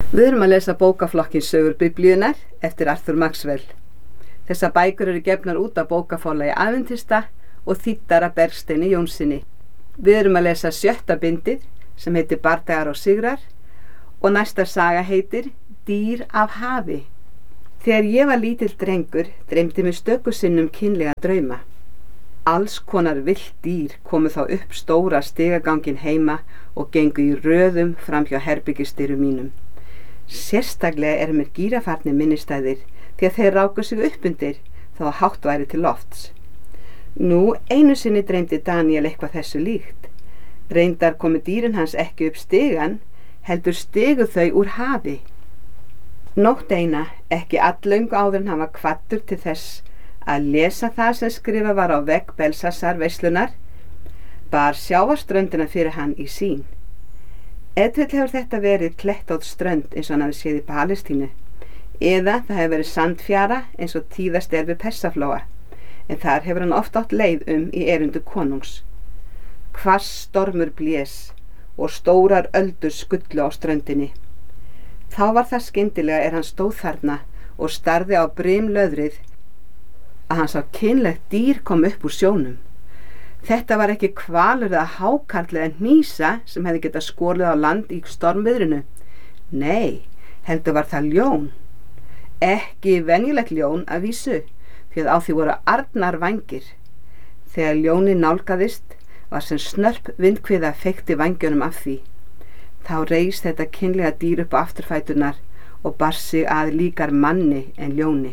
Við erum að lesa bókaflokkin Sögur Biblíunnar eftir Arthur Maxwell. Þessar bækur eru gefnar út af bókaforlagi Adventista og þýddar af Bergsteini Jónsssyni. Við erum að lesa 7. bindið sem heitir Bardagar og sigrar og næsta saga heitir Dýr af hafi. Þegar ég var lítill drengur dreymdi mig stöku sinnum kynlega drauma. Alls konar villt dýr komu þá upp stóra stigaganginn heima og gengu í röðum fram hjá herbergisdyrum mínum. Sérstaklega mér gírafarnir minnistæðir því að þeir ráku sig upp undir þá að hátt væri til lofts. Nú einu sinni dreymdi Daniel eitthvað þessu líkt. Reyndar komu dýrin hans ekki upp stigan, heldur stigu þau úr hafi. Nótt eina, ekki alllöngu áður en hann var kvaddur til þess að lesa það sem skrifað var á vegg Belsasar veislunar, bar sjávarströndina fyrir hann í sýn. Edvill hefur þetta verið klettótt strönd eins og hann hafi séð í Palestínu, eða það hefur verið sandfjara eins og tíðast við Persaflóa, en þar hefur hann oft átt leið í erundu konungs. Hvass stormur blés og stórar öldur skullu á ströndinni. Þá var það skyndilega hann stóð þarna og starði á brimlöðrið að hann sá kynlegt dýr kom upp úr sjónum. Þetta var ekki hvalur eða hákarl eða hnýsa sem hefði getað skorið á land í stormviðrinu. Nei, heldur var það ljón. Ekki venjulegt ljón að vísu, því að á því voru arnar vængir. Þegar ljónið nálgaðist var sem snörp vindkviða feykti vængjunum af því. Þá reis þetta kynlega dýr upp á afturfæturnar og bar sig að líkar manni en ljóni.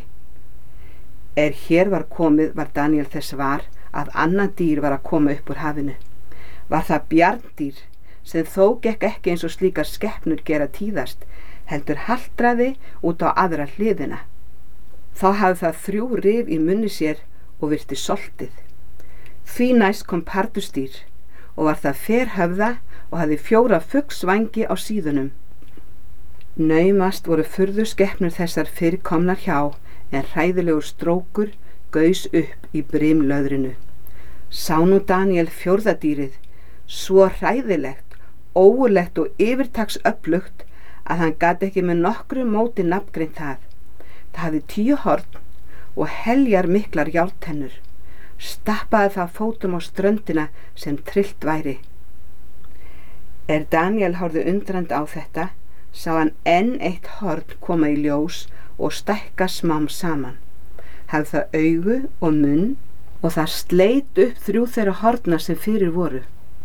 Hér var komið var Daniel þess var að annað dýr var að koma upp úr hafinu. Var það bjarndýr sem þó gekk ekki eins og slíkar skepnur gera tíðast, heldur haltraði út á aðra hliðina. Þá hafði það 3 rif í munni sér og virti soltið. Því næst kom pardusdýr og var það ferhöfða og hafði 4 fuglsvængi á síðunum. Naumast voru furðu skepnur þessar fyrirkomnar hjá, en hræðilegur strókur gaus upp í brimlöðrinu. Sá nú Daniel 4. dýrið, svo hræðilegt, ógurlegt og yfirtaksöflugt að hann gat ekki með nokkru móti nafngreint það. Það hafði 10 horn og heljar miklar járntennur. Stappaði það fótum á ströndina sem trillt væri. Daniel horfði undrandi á þetta, sá hann enn eitt horn koma í ljós og stækka smám saman. Hafði það augu og munn og það sleit upp 3 þeirra horna sem fyrir voru.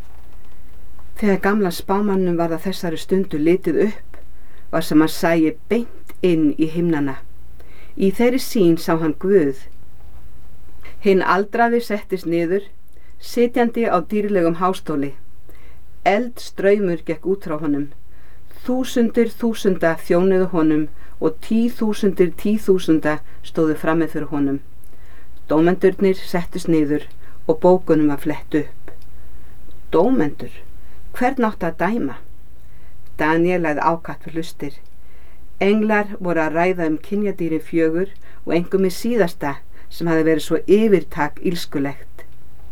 Þegar gamla spámannum var það þessari stundu litið upp, var sem hann sæi beint inn í himnana. Í þeirri sýn sá hann Guð. Hinn aldraði settist niður, sitjandi á dýrlegum hástóli. Eldstraumur gekk út frá honum. Þúsundir þúsunda þjónuðu honum og 10.000 10.000 stóðu frammi fyrir honum. Dómendurnir settust niður og bókunum var flett upp. Dómendur, hvern átti að dæma? Daniel lagði ákaft við hlustir. Englar voru að ræða kynjadýrin 4 og einkum í síðasta sem hafði verið svo yfirtak ílskulegt.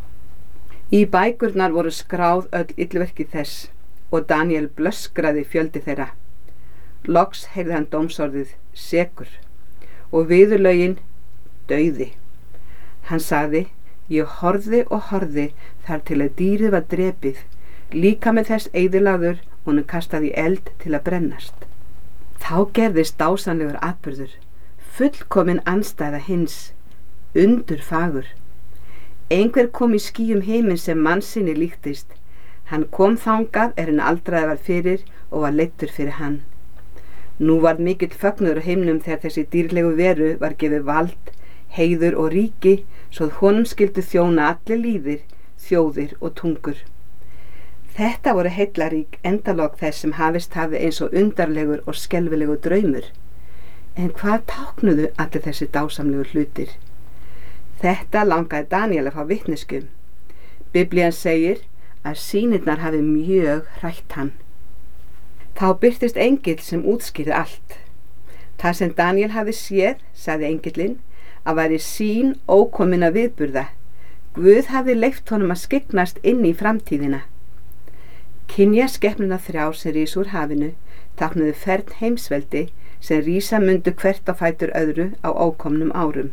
Í bækurnar voru skráð öll illverki þess og Daniel blöskraði fjöldi þeirra. Loks heyrði hann dómsorðið sekur og viðurlögin dauði. Hann sagði, ég horfði og horfði þar til að dýrið var drepið, líka með þess eyðilagður og hann kastaði í eld til að brennast. Þá gerðist dásamlegur atburður, fullkomin andstæða hins, undurfagur. Einhver kom í skýjum heiminn sem mannssyni líktist. Hann kom þangað hann aldraði var fyrir og var leiddur fyrir hann. Nú varð mikill fögnuður á heimnum þegar þessi dýrlegu veru var gefið vald, heiður og ríki, svo honum skyldu þjóna allir líðir, þjóðir og tungur. Þetta voru heillarík endalok þess sem hafist hafi eins og undarlegur og skelfilegur draumur. En hvað táknuðu allir þessi dásamlegu hlutir? Þetta langaði Daniel að fá vitneskju. Biblían segir að sýnirnar hafi mjög hrætt hann. Þá birtist engill sem útskýrði allt. Það sem Daniel hafði séð, sagði engillinn, að væri sýn ókominna viðburða. Guð hafði leyft honum að skyggnast inn í framtíðina. Kynjaskepnuna 3 sem rís úr hafinu táknuðu fern heimsveldi sem rísa mundu hvert á fætur öðru á ókomnum árum.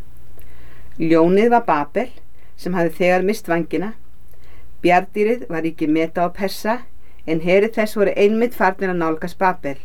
Ljónið var Babel sem hafði þegar mist vængina. Bjarndýrið var ríki Meda og Persa en heri þess voru einmitt farnir að nálgast Babel.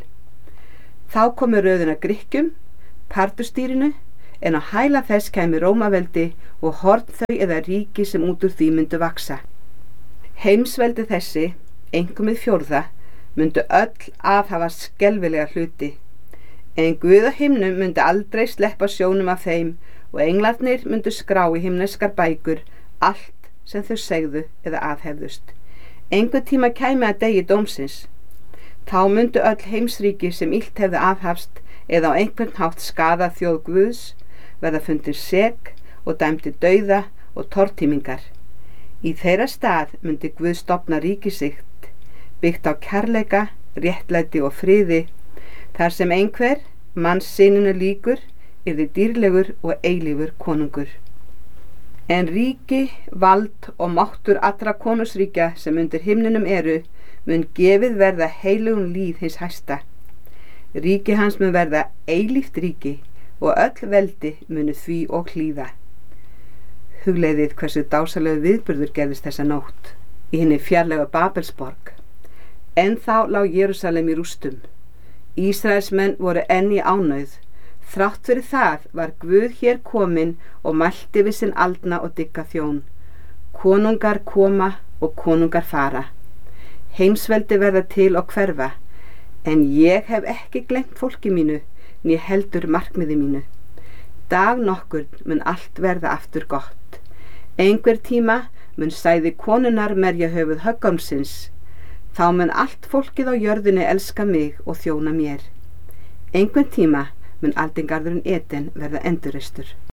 Þá komu röðin að Grikkjum, Pardustýrinu, en á hæla þess kæmi Rómaveldi og horn þau eða ríki sem út úr því myndu vaksa. Heimsveldi þessi, einkum við 4., myndu öll aðhafa skelfilega hluti, en Guð á himnum myndi aldrei sleppa sjónum af þeim og englarnir myndu skrá í himneskar bækur allt sem þau segðu eða aðhefðust. Einhvern tíma kæmi að degi dómsins. Þá myndu öll heimsríki sem illt hefðu aðhafst eða á einhvern hátt skadað þjóð Guðs verða fundin sek og dæmdi dauða og tortímingar. Í þeirra stað myndi Guð stofna ríki sitt, byggt á kærleika, réttlæti og friði, þar sem einhver, mannssyninu líkur, yrði dýrlegur og eilífur konungur. En ríki, vald og máttur allra konungsríkja sem undir himninum eru, mun gefið verða heilugum líð hins hæsta. Ríki hans mun verða eilíft ríki og öll veldi munu því og hlýða. Hugleiðið hversu dásalegu viðburður gerðist þessa nótt í hinni fjarlægu Babelsborg. Ennþá lá Jerúsalem í rústum. Ísraelsmenn voru enn í ánauð. Þrátt fyrir það var Guð hér kominn og mælti við sinn aldna og digga þjón. Konungar koma og konungar fara. Heimsveldi verða til og hverfa, en ég hef ekki gleymt fólki mínu, né heldur markmiði mínu. Dag nokkurn mun allt verða aftur gott. Einhver tíma mun sæði konunnar merja höfuð höggormsins. Þá mun allt fólkið á jörðinni elska mig og þjóna mér. Einhvern tíma mun aldingarðurinn Eden verða endurreistur.